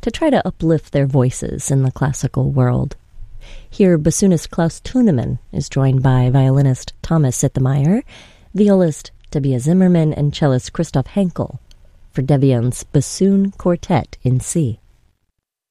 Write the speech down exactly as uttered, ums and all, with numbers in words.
to try to uplift their voices in the classical world. Here, bassoonist Klaus Thunemann is joined by violinist Thomas Sittemeyer, violist Tobias Zimmerman, and cellist Christoph Henkel for Devian's Bassoon Quartet in C.